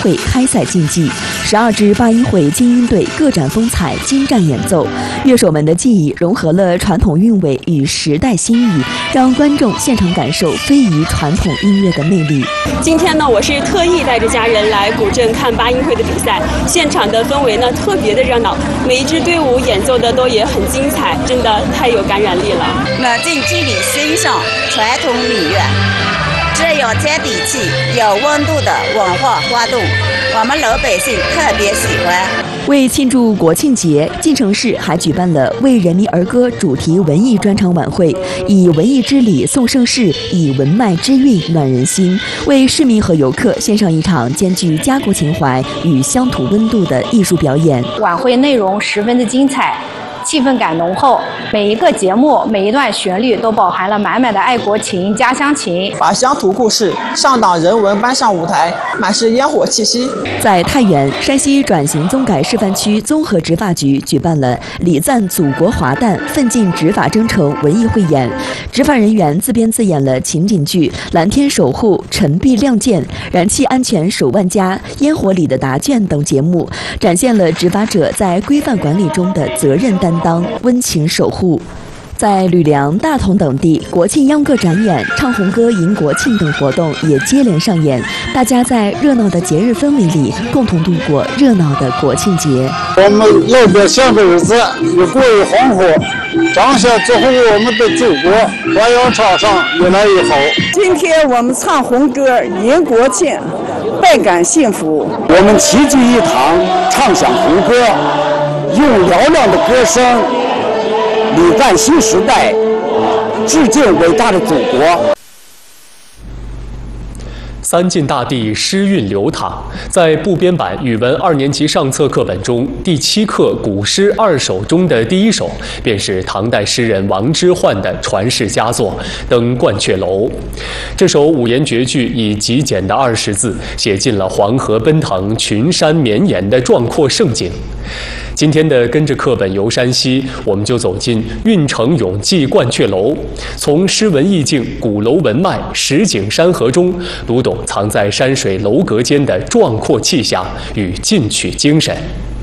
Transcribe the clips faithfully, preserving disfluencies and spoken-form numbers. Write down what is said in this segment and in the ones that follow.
会开赛竞技，十二支八音会精英队各展风采，精湛演奏。乐手们的技艺融合了传统韵味与时代新意，让观众现场感受非遗传统音乐的魅力。 今天呢，我是特意带着家人来古镇看八音会的比赛，现场的氛围呢特别的热闹，每一支队伍演奏的都也很精彩，真的太有感染力了。 那近距离欣赏传统民乐，这有接地气、有温度的文化活动，我们老百姓特别喜欢。 为庆祝国庆节，晋城市还举办了为人民儿歌主题文艺专场晚会，以文艺之礼颂盛世，以文脉之韵暖人心，为市民和游客献上一场兼具家国情怀与乡土温度的艺术表演。 晚会内容十分的精彩，气氛感浓厚，每一个节目每一段旋律都饱含了满满的爱国情、家乡情， 把乡土故事上党人文搬上舞台，满是烟火气息。 在太原，山西转型综改示范区综合执法局举办了礼赞祖国华诞，奋进执法征程文艺汇演，执法人员自编自演了情景剧《蓝天守护》《陈璧亮剑》《燃气安全守万家》《烟火里的答卷》等节目，展现了执法者在规范管理中的责任担当、温情守护。在吕梁、大同等地，国庆秧歌展演、唱红歌迎国庆等活动也接连上演，大家在热闹的节日氛围里，共同度过热闹的国庆节。 我们老百姓的日子越过越红火，彰显最后我们的祖国发扬昌盛，越来越好。 今天我们唱红歌迎国庆，倍感幸福。 我们齐聚一堂，唱响红歌，用嘹亮的歌声礼赞新时代，致敬伟大的祖国。 三晋大地诗韵流淌，在部编版语文二年级上册课本中，第七课古诗二首中的第一首，便是唐代诗人王之涣的传世佳作《登鹳雀楼》。这首五言绝句以极简的二十字，写尽了黄河奔腾、群山绵延的壮阔盛景。今天的跟着课本游山西，我们就走进运城永济鹳雀楼，从诗文意境、鼓楼文脉、实景山河中，读懂藏在山水楼阁间的壮阔气象与进取精神。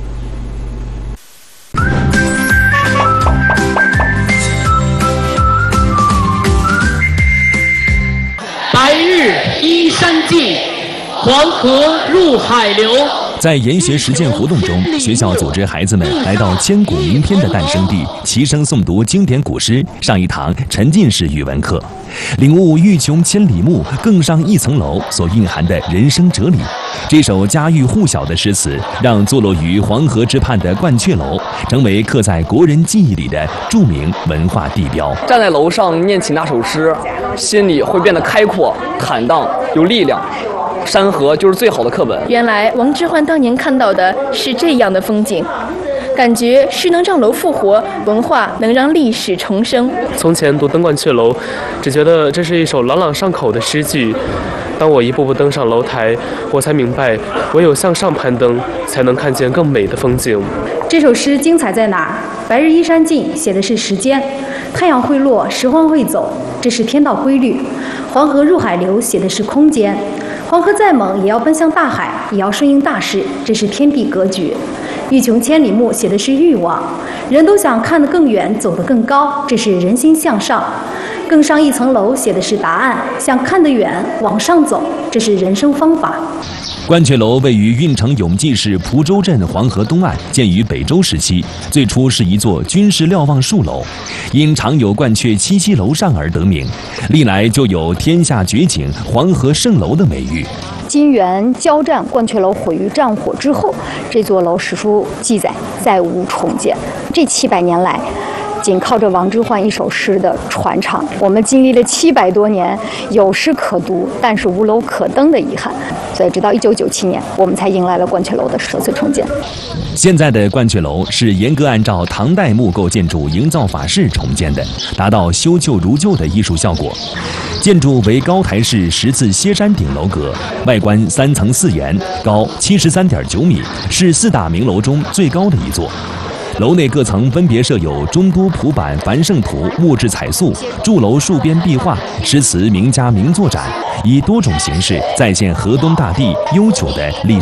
白日依山尽，黄河入海流。 在研学实践活动中，学校组织孩子们来到千古名篇的诞生地，齐声诵读经典古诗，上一堂沉浸式语文课，领悟欲穷千里目，更上一层楼所蕴含的人生哲理。这首家喻户晓的诗词，让坐落于黄河之畔的鹳雀楼成为刻在国人记忆里的著名文化地标。 站在楼上念起那首诗，心里会变得开阔、坦荡、有力量。山河就是最好的课本。 原来王之涣当年看到的是这样的风景，感觉诗能让楼复活，文化能让历史重生。 从前读《登鹳雀楼》，只觉得这是一首朗朗上口的诗句。当我一步步登上楼台，我才明白，唯有向上攀登，才能看见更美的风景。 这首诗精彩在哪儿？白日依山尽写的是时间，太阳会落，时光会走，这是天道规律。黄河入海流写的是空间，黄河再猛也要奔向大海，也要顺应大势，这是天地格局。欲穷千里目写的是欲望，人都想看得更远，走得更高，这是人心向上。更上一层楼写的是答案，想看得远，往上走，这是人生方法。 鹳雀楼位于运城永济市蒲州镇黄河东岸，建于北周时期，最初是一座军事瞭望戍楼，因常有鹳雀栖息楼上而得名，历来就有天下绝景、黄河蜃楼的美誉。 金元交战，鹳雀楼毁于战火之后，这座楼史书记载再无重建。这七百年来，仅靠着王之涣一首诗的传唱，我们经历了七百多年有诗可读，但是无楼可登的遗憾。所以，直到一九九七年，我们才迎来了鹳雀楼的首次重建。 现在的鹳雀楼是严格按照唐代木构建筑营造法式重建的，达到修旧如旧的艺术效果。建筑为高台式十字歇山顶楼阁，外观三层四檐，高七十三点九米，是四大名楼中最高的一座。楼内各层分别设有中都蒲坂繁盛图木质彩塑、柱楼数边壁画、诗词名家名作展，以多种形式再现河东大地悠久的历史。